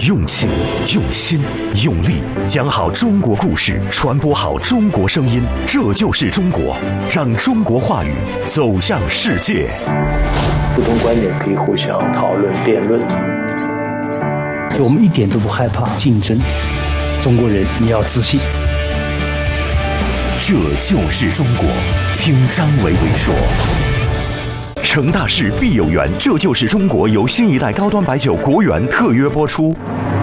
用情、用心、用力，讲好中国故事，传播好中国声音，这就是中国，让中国话语走向世界。 不同观点可以互相讨论、辩论。 我们一点都不害怕竞争。中国人，你要自信。 这就是中国，听张维维说。成大事必有缘，这就是中国由新一代高端白酒国源特约播出。